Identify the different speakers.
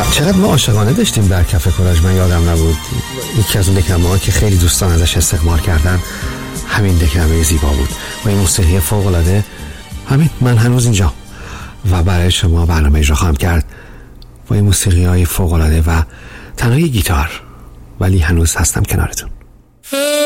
Speaker 1: چقدر ما عاشقانه داشتیم در کافه کوراژ، من یادم نبود. یکی از اون دکلمه‌ها که خیلی دوستان ازش استقبال کردن همین دکلمه زیبا بود و این موسیقی فوق‌العاده. همین، من هنوز اینجا و برای شما برنامه اجرا خواهم کرد با این موسیقی‌های فوق‌العاده و تنها گیتار، ولی هنوز هستم کنارتون.